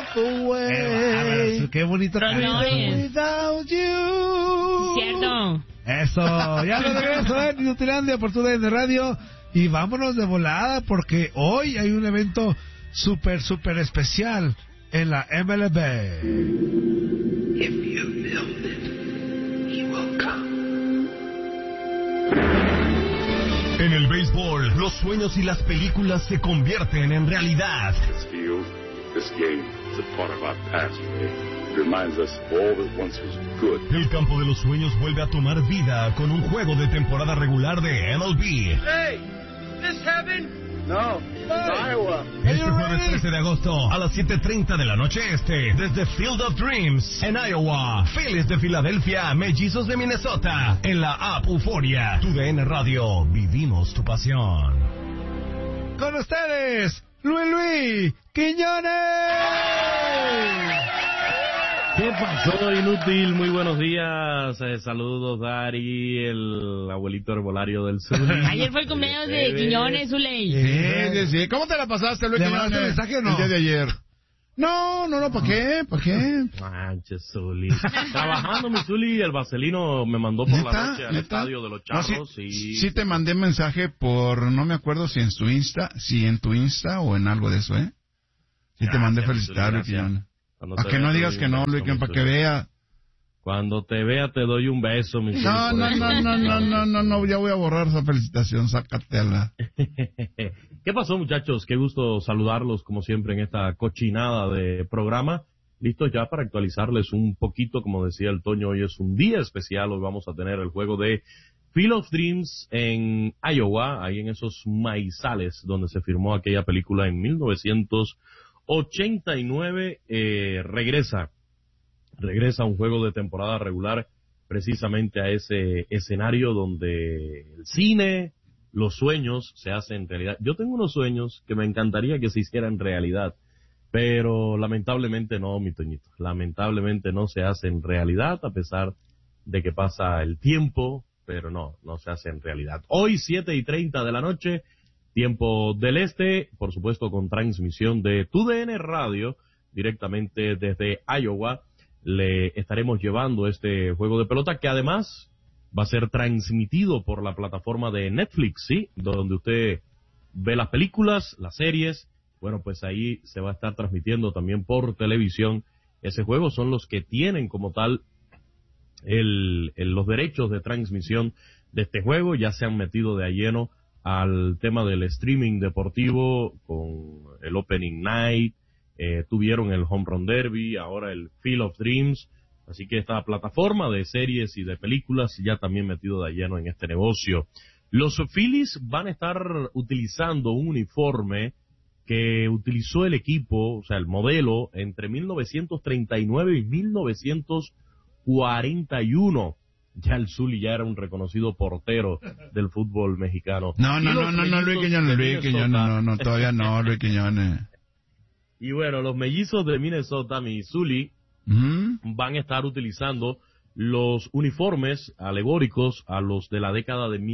walk away. Qué bonito. Without you. Cierto. Eso, ya lo regreso en Inutilandia por TUDN Radio. Y vámonos de volada porque hoy hay un evento súper especial en la MLB. If you build it, he will come. En el béisbol, los sueños y las películas se convierten en realidad. This field, this game is a part of our past. It reminds us of all that once was good. El campo de los sueños vuelve a tomar vida con un juego de temporada regular de MLB. Hey, is this heaven? No, Iowa. Este jueves 13 de agosto a las 7:30 de la noche este, desde Field of Dreams en Iowa. Phillies de Filadelfia, Mellizos de Minnesota, en la app Euforia. TUDN Radio, vivimos tu pasión. Con ustedes, Luis Quiñones. ¿Qué pasó, inútil? Muy buenos días. Saludos, Dari, el abuelito herbolario del sur. Ayer fue el cumpleaños de Quiñones, Zuley. Sí. ¿Cómo te la pasaste, Luis? ¿Le mandaste mensaje o no? El día de ayer. No, ¿para qué? Manches, Zuli. Trabajando, mi Zuli, el vaselino me mandó por la noche al estadio de los Charros. Sí te mandé mensaje por, no me acuerdo si en tu Insta o en algo de eso, ¿eh? Sí te mandé felicitar, Luis Quiñones. Para que no digas que no, Luis, para que vea. Cuando te vea te doy un beso, mi Zuli. No, ya voy a borrar esa felicitación, sácatela. ¿Qué pasó, muchachos? Qué gusto saludarlos, como siempre, en esta cochinada de programa. Listos ya para actualizarles un poquito, como decía el Toño, hoy es un día especial. Hoy vamos a tener el juego de Field of Dreams en Iowa, ahí en esos maizales donde se firmó aquella película en 1989. Regresa un juego de temporada regular precisamente a ese escenario donde el cine, los sueños se hacen realidad. Yo tengo unos sueños que me encantaría que se hicieran realidad, pero lamentablemente no, mi Toñito. Lamentablemente no se hacen realidad a pesar de que pasa el tiempo, pero no se hacen realidad. Hoy 7:30 de la noche, tiempo del este, por supuesto con transmisión de TUDN Radio, directamente desde Iowa. Le estaremos llevando este juego de pelota que además va a ser transmitido por la plataforma de Netflix, ¿sí? Donde usted ve las películas, las series. Bueno, pues ahí se va a estar transmitiendo también por televisión. Ese juego son los que tienen como tal los derechos de transmisión de este juego. Ya se han metido de a lleno al tema del streaming deportivo con el Opening Night. Tuvieron el Home Run Derby, ahora el Field of Dreams, así que esta plataforma de series y de películas ya también metido de lleno en este negocio. Los Phillies van a estar utilizando un uniforme que utilizó el equipo, o sea, el modelo, entre 1939 y 1941. Ya el Zuli ya era un reconocido portero del fútbol mexicano. No, Luis Quiñones, todavía no, Luis Quiñones. Y bueno, los mellizos de Minnesota, mi Zuli, van a estar utilizando los uniformes alegóricos a los de la década de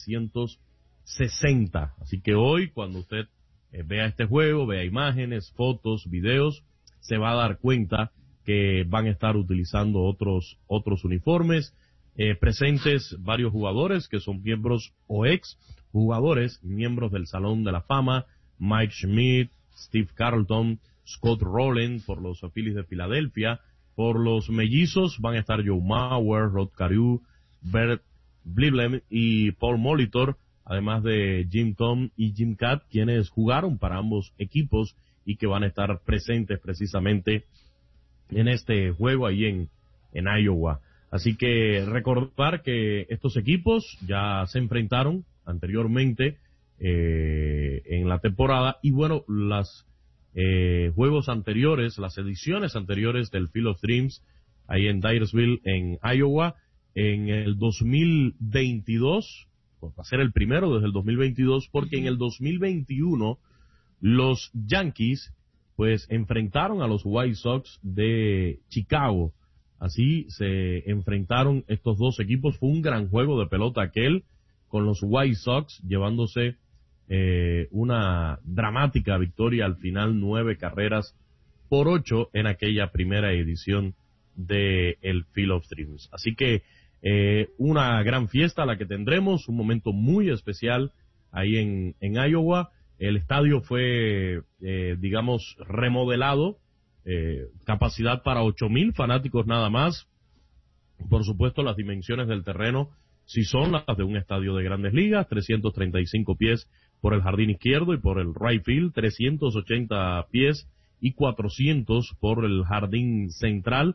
1960. Así que hoy, cuando usted vea este juego, vea imágenes, fotos, videos, se va a dar cuenta que van a estar utilizando otros uniformes. Presentes varios jugadores que son miembros o ex jugadores, miembros del Salón de la Fama, Mike Schmidt, Steve Carlton, Scott Rowland por los Phillies de Filadelfia. Por los mellizos van a estar Joe Mauer, Rod Carew, Bert Bliblem y Paul Molitor, además de Jim Thome y Jim Kaat, quienes jugaron para ambos equipos y que van a estar presentes precisamente en este juego ahí en Iowa. Así que recordar que estos equipos ya se enfrentaron anteriormente en la temporada y bueno, las juegos anteriores, las ediciones anteriores del Field of Dreams ahí en Dyersville, en Iowa, en el 2022, pues va a ser el primero desde el 2022, porque en el 2021 los Yankees pues enfrentaron a los White Sox de Chicago. Así se enfrentaron estos dos equipos. Fue un gran juego de pelota aquel, con los White Sox llevándose una dramática victoria al final, 9 carreras por 8 en aquella primera edición de el Field of Dreams. Así que una gran fiesta la que tendremos, un momento muy especial ahí en Iowa. El estadio fue, digamos, remodelado, capacidad para 8,000 fanáticos nada más. Por supuesto, las dimensiones del terreno sí son las de un estadio de Grandes Ligas, 335 pies por el jardín izquierdo y por el right field, 380 pies y 400 por el jardín central,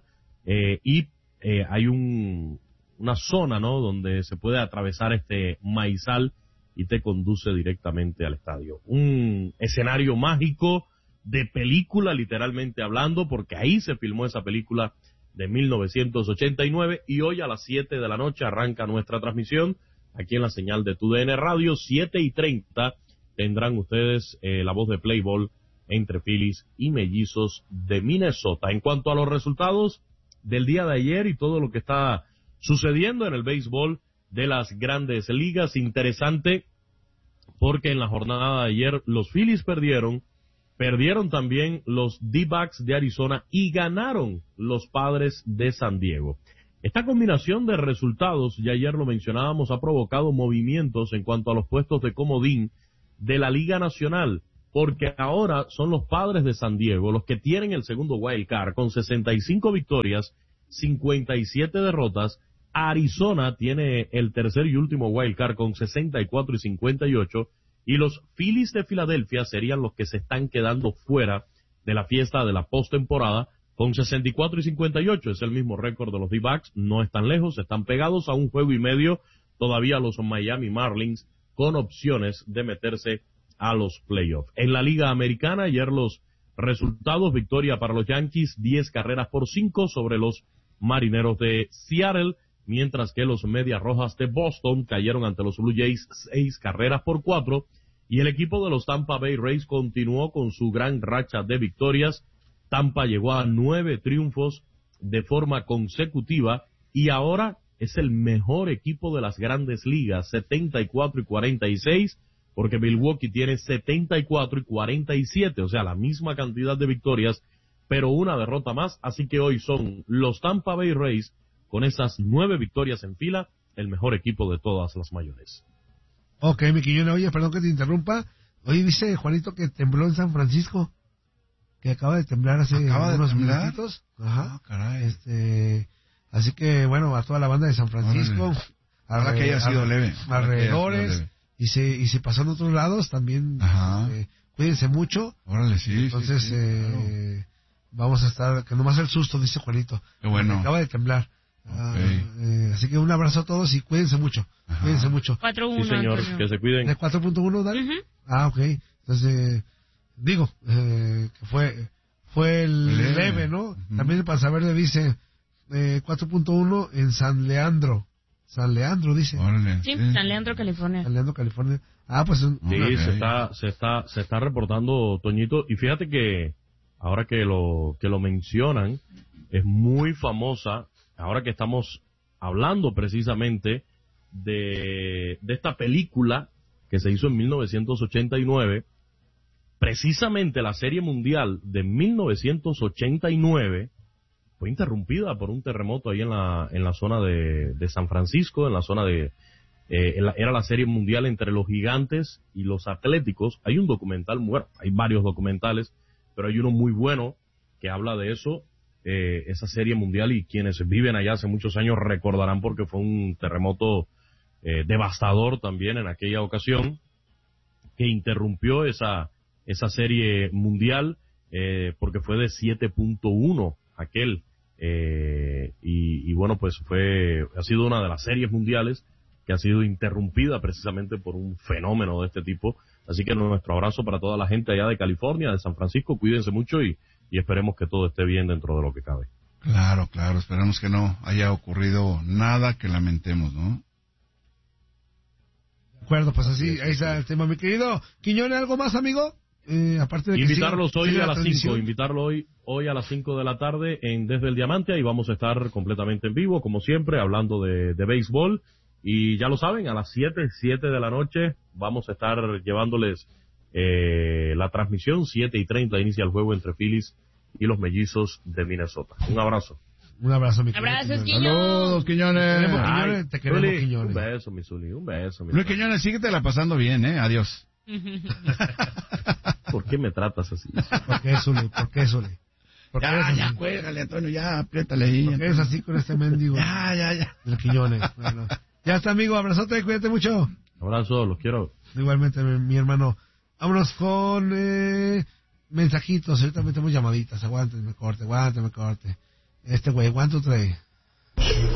hay una zona, ¿no?, donde se puede atravesar este maizal y te conduce directamente al estadio. Un escenario mágico de película, literalmente hablando, porque ahí se filmó esa película de 1989, y hoy a las 7 de la noche arranca nuestra transmisión aquí en la señal de TUDN Radio. 7:30 tendrán ustedes la voz de Play Ball entre Phillies y Mellizos de Minnesota. En cuanto a los resultados del día de ayer y todo lo que está sucediendo en el béisbol de las Grandes Ligas, interesante porque en la jornada de ayer los Phillies perdieron también los D-backs de Arizona y ganaron los Padres de San Diego. Esta combinación de resultados, ya ayer lo mencionábamos, ha provocado movimientos en cuanto a los puestos de comodín de la Liga Nacional, porque ahora son los Padres de San Diego los que tienen el segundo wild card con 65 victorias, 57 derrotas. Arizona tiene el tercer y último wild card con 64 y 58, y los Phillies de Filadelfia serían los que se están quedando fuera de la fiesta de la postemporada con 64 y 58. Es el mismo récord de los D-backs, no están lejos, están pegados a un juego y medio todavía los Miami Marlins, con opciones de meterse a los playoffs. En la Liga Americana, ayer los resultados: victoria para los Yankees, 10 carreras por 5 sobre los Marineros de Seattle, mientras que los Medias Rojas de Boston cayeron ante los Blue Jays 6 carreras por 4, y el equipo de los Tampa Bay Rays continuó con su gran racha de victorias. Tampa llegó a 9 triunfos de forma consecutiva y ahora es el mejor equipo de las Grandes Ligas, 74 y 46, porque Milwaukee tiene 74 y 47, o sea, la misma cantidad de victorias, pero una derrota más. Así que hoy son los Tampa Bay Rays, con esas 9 victorias en fila, el mejor equipo de todas las mayores. Ok, mi Quiñones, oye, perdón que te interrumpa. Oye, dice Juanito que tembló en San Francisco, que acaba de temblar hace unos minutitos. Ajá. Caray. Así que, bueno, a toda la banda de San Francisco. Ojalá que haya sido leve. Alrededores. Y si pasó en otros lados, también cuídense mucho. Órale, sí. Entonces, sí, claro. Vamos a estar, que nomás el susto, dice Juanito. Qué bueno. Acaba de temblar. Okay. Así que un abrazo a todos y cuídense mucho. Ajá. Cuídense mucho. 4.1. Sí, señor, Antonio. que se cuiden. ¿De 4.1, Dani? Uh-huh. Ok. Entonces, digo, que fue leve, ¿no? Uh-huh. También para saberle dice 4.1 en San Leandro. San Leandro, dice. Órale, Sí, San Leandro, California. San Leandro, California. Pues... Sí, Okay. se está reportando, Toñito, y fíjate que ahora que lo mencionan, es muy famosa, ahora que estamos hablando precisamente de esta película que se hizo en 1989, precisamente la Serie Mundial de 1989 fue interrumpida por un terremoto ahí en la zona de San Francisco, en la zona de... era la Serie Mundial entre los Gigantes y los Atléticos. Hay un documental, bueno, hay varios documentales, pero hay uno muy bueno que habla de eso, esa Serie Mundial, y quienes viven allá hace muchos años recordarán porque fue un terremoto devastador también en aquella ocasión, que interrumpió esa Serie Mundial, porque fue de 7.1 aquel, y bueno, pues ha sido una de las series mundiales que ha sido interrumpida precisamente por un fenómeno de este tipo. Así que nuestro abrazo para toda la gente allá de California, de San Francisco. Cuídense mucho y esperemos que todo esté bien dentro de lo que cabe. Claro, esperamos que no haya ocurrido nada que lamentemos, ¿no? De acuerdo, pues así, ahí está el tema, mi querido Quiñones. ¿Algo más, amigo? Aparte de que invitarlos hoy siga a la las transmisión. 5, invitarlo hoy a las 5 de la tarde en Desde el Diamante. Ahí vamos a estar completamente en vivo, como siempre, hablando de béisbol. Y ya lo saben, a las 7 de la noche vamos a estar llevándoles la transmisión. 7:30 inicia el juego entre Phillies y los Mellizos de Minnesota. Un abrazo. Un abrazo, mi Abrazos, Quiñones. Saludos, Quiñones. Te queremos, Zuli, Quiñones. un beso, mi Zuli, un beso. Mi Luis Zuli. Quiñones, síguetela pasando bien, Adiós. ¿Por qué me tratas así? ¿Por qué, Zuli? ¿Por qué, Zuli? ¿Por qué eres así? Ya, cuélgale, Antonio, ya, apriétale ahí. ¿Por qué eres así con este mendigo? Ya. El Quiñones. Bueno. Ya está, amigo. Abrazote, cuídate mucho. Abrazo, los quiero. Igualmente, mi hermano. Vámonos con mensajitos. Ahorita metemos llamaditas. Aguántenme corte. Este güey, ¿cuánto trae?